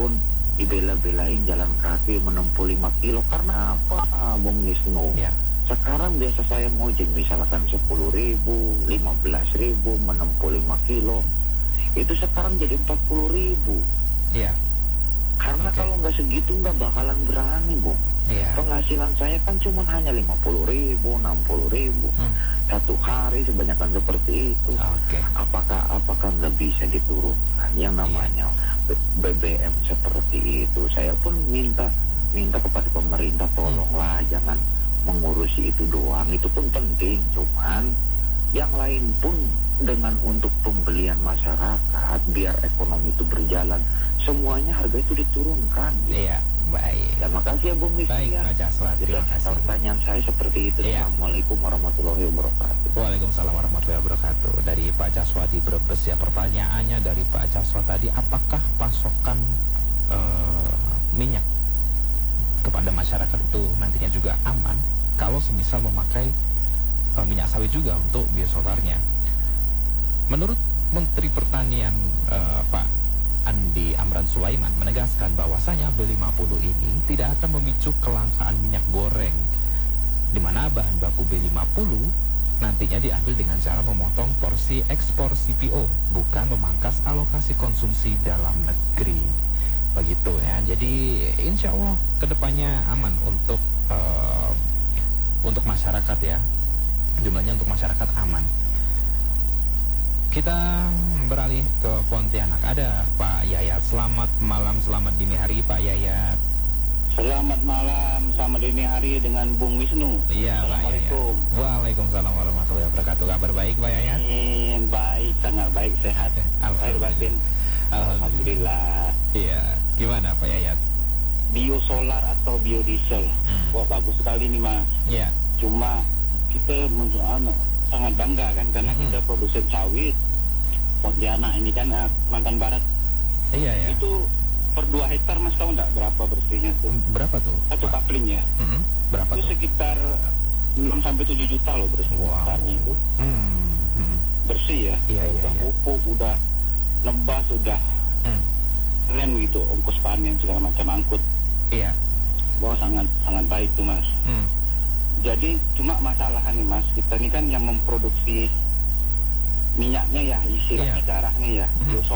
pun dibela-belain jalan kaki menempuh 5 kilo. Karena apa, Bung Wisnu? Ya. Sekarang biasa saya ngojek misalkan 10.000, 15.000 menempuh 5 kilo. Itu sekarang jadi 40.000. Iya. Karena kalau nggak segitu nggak bakalan berani, Bung. Iya. Penghasilan saya kan cuma hanya 50.000, 60.000 satu hari, sebanyakan seperti itu. Apakah nggak bisa diturunkan yang namanya BBM seperti itu? Saya pun minta kepada pemerintah, tolonglah jangan mengurusi itu doang. Itu pun penting, cuman yang lain pun dengan untuk pembelian masyarakat biar ekonomi itu berjalan, semuanya harga itu diturunkan. Iya, baik. Terima kasih ya, Bung Wisnu. Baik, Pak Jaswati, terima kasih. Pertanyaan saya seperti itu. Iya. Assalamualaikum warahmatullahi wabarakatuh. Waalaikumsalam warahmatullahi wabarakatuh. Dari Pak Jaswati Brebes ya, pertanyaannya dari Pak Jaswati tadi, apakah pasokan minyak kepada masyarakat itu nantinya juga aman kalau semisal memakai minyak sawit juga untuk biosolarnya? Menurut Menteri Pertanian Pak Andi Amran Sulaiman menegaskan bahwasanya B50 ini tidak akan memicu kelangkaan minyak goreng, di mana bahan baku B50 nantinya diambil dengan cara memotong porsi ekspor CPO, bukan memangkas alokasi konsumsi dalam negeri. Begitu ya. Jadi insya Allah kedepannya aman untuk masyarakat ya. Jumlahnya untuk masyarakat aman. Kita beralih ke Pontianak. Ada Pak Yayat. Selamat malam, selamat dini hari Pak Yayat. Selamat malam, selamat dini hari dengan Bung Wisnu. Iya, Assalamualaikum. Pak Yayat. Waalaikumsalam warahmatullahi wabarakatuh. Kabar baik Pak Yayat? Baik, sangat baik, sehat. Alhamdulillah. Alhamdulillah. Iya, gimana Pak Yayat? Biosolar atau biodiesel. Wah, bagus sekali nih, Mas. Iya. Cuma kita sangat bangga kan karena kita produsen sawit. Pontianak ini kan Kalimantan Barat. Iya ya. Itu per 2 hektar Mas tahu nggak berapa bersihnya tuh? Berapa tuh? Satu kapling ya. Berapa itu tuh? Sekitar 6-7 juta loh bersih. Wow. Itu. Bersih ya. Iya, udah pupuk, udah nebas, udah keren gitu, ongkos panen segala macam angkut. Iya. Wah, sangat baik tuh Mas. Jadi cuma masalah nih Mas, kita ini kan yang memproduksi minyaknya ya, istilahnya darahnya ya.